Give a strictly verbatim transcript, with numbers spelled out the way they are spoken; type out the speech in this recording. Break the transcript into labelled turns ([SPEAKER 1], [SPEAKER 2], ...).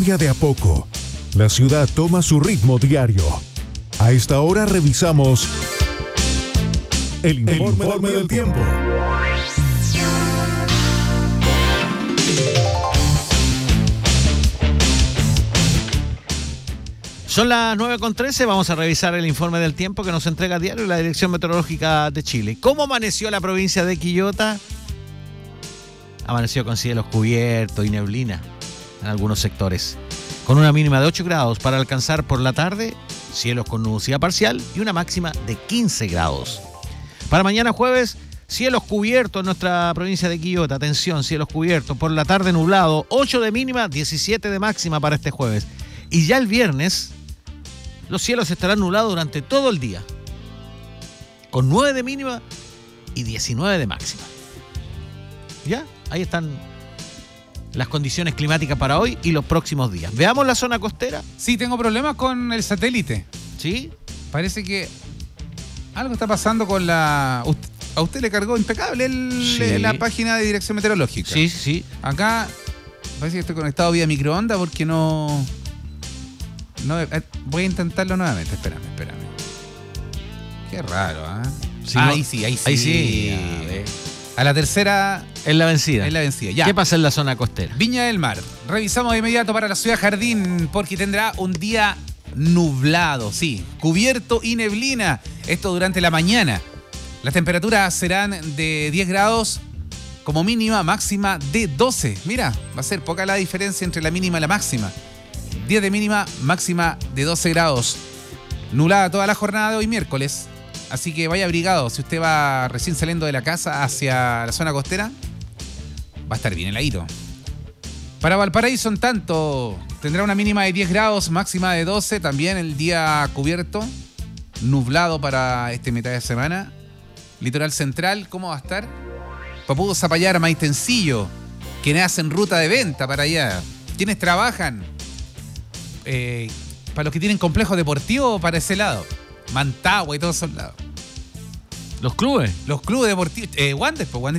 [SPEAKER 1] cambia de a poco. La ciudad toma su ritmo diario. A esta hora revisamos el informe, el informe del, del tiempo.
[SPEAKER 2] Son las nueve con trece, vamos a revisar el informe del tiempo que nos entrega a diario la Dirección Meteorológica de Chile. ¿Cómo amaneció la provincia de Quillota? Amaneció con cielos cubiertos y neblina en algunos sectores, con una mínima de ocho grados para alcanzar por la tarde, cielos con nubosidad parcial y una máxima de quince grados. Para mañana jueves, cielos cubiertos en nuestra provincia de Quillota. Atención, cielos cubiertos, por la tarde nublado, ocho de mínima, diecisiete de máxima para este jueves. Y ya el viernes, los cielos estarán nublados durante todo el día, con nueve de mínima y diecinueve de máxima. ¿Ya? Ahí están las condiciones climáticas para hoy y los próximos días. Veamos la zona costera.
[SPEAKER 3] Sí, tengo problemas con el satélite.
[SPEAKER 2] ¿Sí?
[SPEAKER 3] Parece que algo está pasando con la... A usted le cargó impecable el, sí. la página de Dirección Meteorológica.
[SPEAKER 2] Sí, sí.
[SPEAKER 3] Acá parece que estoy conectado vía microondas porque no... no voy a intentarlo nuevamente. Espérame, espérame. Qué raro, ¿eh?
[SPEAKER 2] Sí,
[SPEAKER 3] ah,
[SPEAKER 2] no,
[SPEAKER 3] ahí sí, ahí sí.
[SPEAKER 2] Ahí sí.
[SPEAKER 3] A la tercera...
[SPEAKER 2] Es la vencida.
[SPEAKER 3] Es la vencida, ya.
[SPEAKER 2] ¿Qué pasa en la zona costera?
[SPEAKER 3] Viña del Mar. Revisamos de inmediato para la ciudad Jardín porque tendrá un día nublado, sí, cubierto y neblina. Esto durante la mañana. Las temperaturas serán de diez grados como mínima, máxima de doce. Mira, va a ser poca la diferencia entre la mínima y la máxima. diez de mínima, máxima de doce grados. Nublada toda la jornada de hoy miércoles. Así que vaya abrigado. Si usted va recién saliendo de la casa hacia la zona costera, va a estar bien heladito. Para Valparaíso, en tanto, tendrá una mínima de diez grados, máxima de doce. También el día cubierto, nublado para este mitad de semana. Litoral Central, ¿cómo va a estar? Papudo, Zapallar, Maitencillo, quienes hacen ruta de venta para allá. Quienes trabajan, eh, para los que tienen complejo deportivo, para ese lado. Mantagua y todos esos lados.
[SPEAKER 2] ¿Los clubes?
[SPEAKER 3] Los clubes deportivos. Eh, Wander, pues Wander